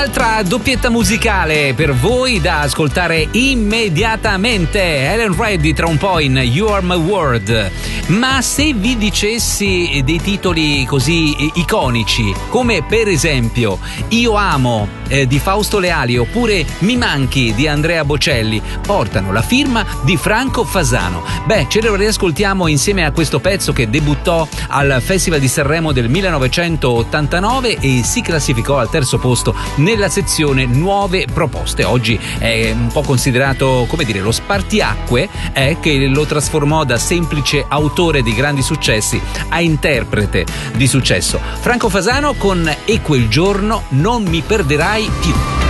Un'altra doppietta musicale per voi da ascoltare immediatamente. Helen Reddy tra un po' in You Are My World. Ma se vi dicessi dei titoli così iconici come per esempio Io Amo di Fausto Leali oppure Mi Manchi di Andrea Bocelli, portano la firma di Franco Fasano. Beh, ce lo riascoltiamo insieme a questo pezzo che debuttò al Festival di Sanremo del 1989 e si classificò al terzo posto nella sezione Nuove Proposte. Oggi è un po' considerato, come dire, lo spartiacque che lo trasformò da semplice autore di grandi successi a interprete di successo. Franco Fasano con E quel giorno non mi perderai più.